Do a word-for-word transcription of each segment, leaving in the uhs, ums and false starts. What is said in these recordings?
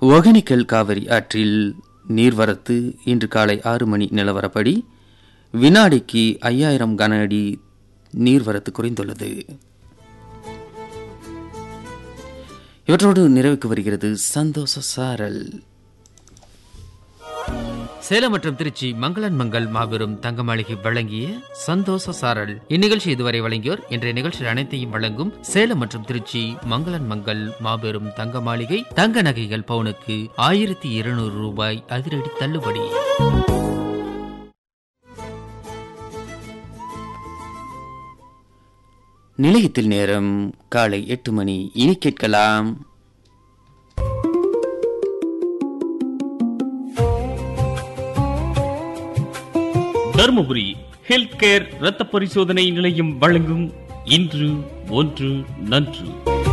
ஒகேனக்கல் காவிரி ஆற்றில் நீர்வரத்து இன்று காலை ஆறு மணி நிலவரப்படி வினாடிக்கு ஐயாயிரம் கன அடி நீர்வரத்து குறைந்துள்ளது. இவற்றோடு நிறைவுக்கு வருகிறது சந்தோஷ சாரல். சேலம் மற்றும் திருச்சி மங்களன் மங்கள் மாபெரும் தங்க மாளிகை வழங்கிய சந்தோஷ சாரல். இந்நிகழ்ச்சி இதுவரை வழங்கியோர் இன்றைய நிகழ்ச்சி அனைத்தையும் வழங்கும் சேலம் மற்றும் திருச்சி மங்களன் மங்கள் மாபெரும் தங்க மாளிகை. தங்க நகைகள் பவுனுக்கு ஆயிரத்தி இருநூறு ரூபாய் அதிரடி தள்ளுபடி. நிலையத்தில் நேரம் காலை எட்டு மணி. இனி கேட்கலாம் தருமபுரி ஹெல்த் கேர் இரத்த பரிசோதனை நிலையம் வழங்கும் இன்று ஒன்று நன்று.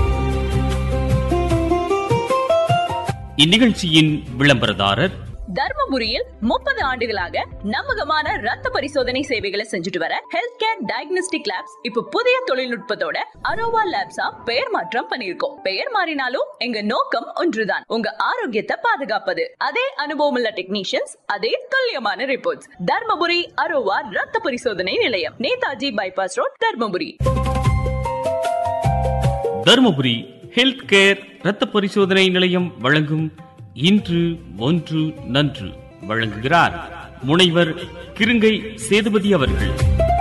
இந்நிகழ்ச்சியின் விளம்பரதாரர் தர்மபுரியில் முப்பது ஆண்டுகளாக நம்பகமான ரத்த பரிசோதனை சேவைகளை செஞ்சுட்டு வர ஹெல்த் கேர் டயக்னோஸ்டிக் லேப்ஸ் இப்ப புதிய தொழில்நுட்பத்தோட அரோவா லேப்ஸா பெயர் மாற்றம் பண்ணிருக்கோம். பெயர் மாறினாலும் எங்க நோக்கம் ஒன்றுதான், உங்க ஆரோக்கியத்தை பாதுகாப்பது. அதே அனுபவம் உள்ள டெக்னீஷியன்ஸ், அதே துல்லியமான ரிப்போர்ட்ஸ். தர்மபுரி அரோவா ரத்த பரிசோதனை நிலையம், Netaji bypass road, Dharmapuri. Dharmapuri health care இரத்த பரிசோதனை நிலையம் வழங்கும் இன்று ஒன்று நன்று. வழங்குகிறார் முனைவர் கிருங்கை சேதுபதி அவர்கள்.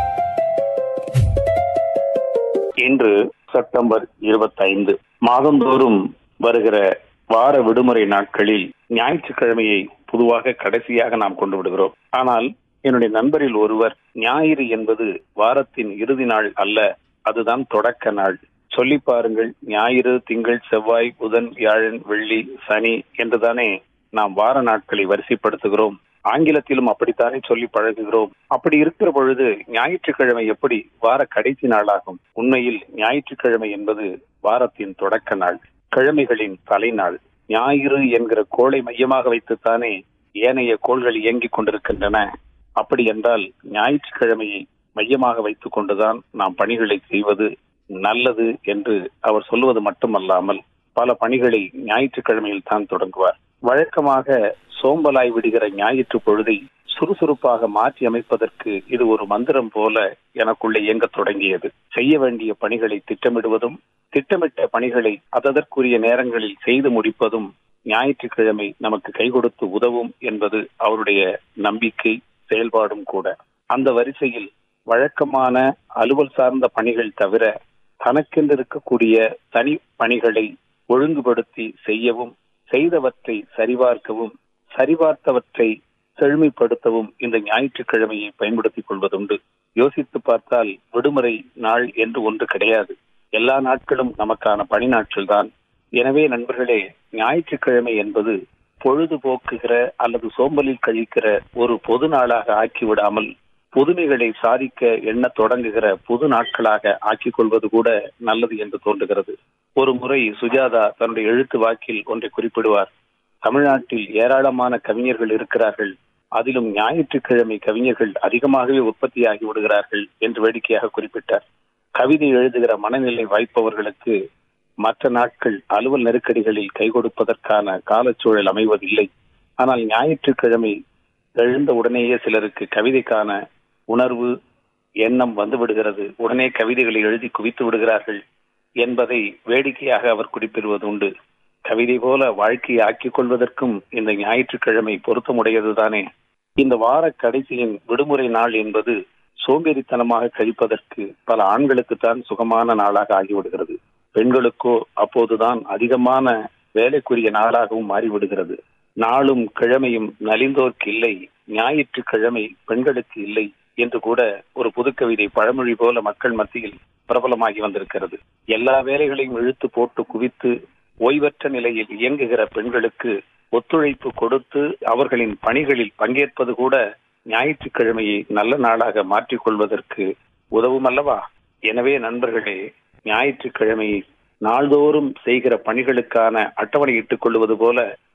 இன்று செப்டம்பர் இருபத்தி ஐந்து. மாதந்தோறும் வருகிற வார விடுமுறை நாட்களில் ஞாயிற்றுக்கிழமையை பொதுவாக கடைசியாக நாம் கொண்டு விடுகிறோம். ஆனால் என்னுடைய நண்பரில் ஒருவர் ஞாயிறு என்பது வாரத்தின் இறுதி நாள் அல்ல, அதுதான் தொடக்க நாள். சொல்லி பாருங்கள், ஞாயிறு, திங்கள், செவ்வாய், புதன், வியாழன், வெள்ளி, சனி என்றுதானே நாம் வார நாட்களை வரிசைப்படுத்துகிறோம். ஆங்கிலத்திலும் அப்படித்தானே சொல்லி பழகுகிறோம். அப்படி இருக்கிற பொழுது ஞாயிற்றுக்கிழமை எப்படி வார கடைசி நாளாகும்? உண்மையில் ஞாயிற்றுக்கிழமை என்பது வாரத்தின் தொடக்க நாள், கிழமைகளின் தலைநாள். ஞாயிறு என்கிற கோளை மையமாக வைத்துத்தானே ஏனைய கோள்கள் இயங்கிக் கொண்டிருக்கின்றன. அப்படி என்றால் ஞாயிற்றுக்கிழமையை மையமாக வைத்துக் கொண்டுதான் நாம் பணிகளை செய்வது நல்லது என்று அவர் சொல்வது மட்டுமல்லாமல் பல பணிகளை ஞாயிற்றுக்கிழமையில் தான் தொடங்குவார். வழக்கமாக சோம்பலாய் விடுகிற ஞாயிற்று பொழுதை சுறுசுறுப்பாக மாற்றி அமைப்பதற்கு இது ஒரு மந்திரம் போல எனக்குள்ளே இயங்க தொடங்கியது. செய்ய வேண்டிய பணிகளை திட்டமிடுவதும், திட்டமிட்ட பணிகளை அதற்குரிய நேரங்களில் செய்து முடிப்பதும் ஞாயிற்றுக்கிழமை நமக்கு கை கொடுத்து உதவும் என்பது அவருடைய நம்பிக்கை, செயல்பாடும் கூட. அந்த வரிசையில் வழக்கமான அலுவல் சார்ந்த பணிகள் தவிர தனக்கென்று இருக்கக்கூடிய தனி பணிகளை ஒழுங்குபடுத்தி செய்யவும், செய்தவற்றை சரிபார்க்கவும், சரிபார்த்தவற்றை செழுமைப்படுத்தவும் இந்த ஞாயிற்றுக்கிழமையை பயன்படுத்திக் கொள்வதுண்டு. யோசித்து பார்த்தால் விடுமுறை நாள் என்று ஒன்று கிடையாது. எல்லா நாட்களும் நமக்கான பணி நாட்கள் தான். எனவே நண்பர்களே, ஞாயிற்றுக்கிழமை என்பது பொழுதுபோக்குகிற அல்லது சோம்பலில் கழிக்கிற ஒரு பொது நாளாக ஆக்கிவிடாமல் புதுமைகளை சாதிக்க எண்ண தொடங்குகிற புது நாட்களாக ஆக்கிக் கொள்வது கூட நல்லது என்று தோன்றுகிறது. ஒரு முறை சுஜாதா தன்னுடைய எழுத்து வாக்கில் ஒன்றை குறிப்பிடுவார். தமிழ்நாட்டில் ஏராளமான கவிஞர்கள் இருக்கிறார்கள், அதிலும் ஞாயிற்றுக்கிழமை கவிஞர்கள் அதிகமாகவே உற்பத்தியாகி விடுகிறார்கள் என்று வேடிக்கையாக குறிப்பிட்டார். கவிதை எழுதுகிற மனநிலை வாய்ப்பவர்களுக்கு மற்ற நாட்கள் அலுவல் நெருக்கடிகளில் கை கொடுப்பதற்கான காலச்சூழல் அமைவதில்லை. ஆனால் ஞாயிற்றுக்கிழமை எழுந்த உடனேயே சிலருக்கு கவிதைக்கான உணர்வு, எண்ணம் வந்து விடுகிறது. உடனே கவிதைகளை எழுதி குவித்து விடுகிறார்கள் என்பதை வேடிக்கையாக அவர் குறிப்பிடுவது உண்டு. கவிதை போல வாழ்க்கையை ஆக்கிக் கொள்வதற்கும் இந்த ஞாயிற்றுக்கிழமை பொருத்தமுடையதுதானே. இந்த வார கடைசியின் விடுமுறை நாள் என்பது சோம்பேறித்தனமாக கழிப்பதற்கு பல ஆண்களுக்குத்தான் சுகமான நாளாக ஆகிவிடுகிறது. பெண்களுக்கோ அப்போதுதான் அதிகமான வேலைக்குரிய நாளாகவும் மாறிவிடுகிறது. நாளும் கிழமையும் நலிந்தோர்க்கு இல்லை, ஞாயிற்றுக்கிழமை பெண்களுக்கு இல்லை என்று கூட ஒரு புதுக்கவிதை பழமொழி போல மக்கள் மத்தியில் பிரபலமாகி வந்திருக்கிறது. எல்லா வேலைகளையும் இழுத்து போட்டு குவித்து ஓய்வற்ற நிலையில் இயங்குகிற பெண்களுக்கு ஒத்துழைப்பு கொடுத்து அவர்களின் பணிகளில் பங்கேற்பது கூட ஞாயிற்றுக்கிழமையை நல்ல நாளாக மாற்றிக்கொள்வதற்கு உதவும் அல்லவா? எனவே நண்பர்களே, ஞாயிற்றுக்கிழமையை நாள்தோறும் செய்கிற பணிகளுக்கான அட்டவணை இட்டுக் கொள்வது போல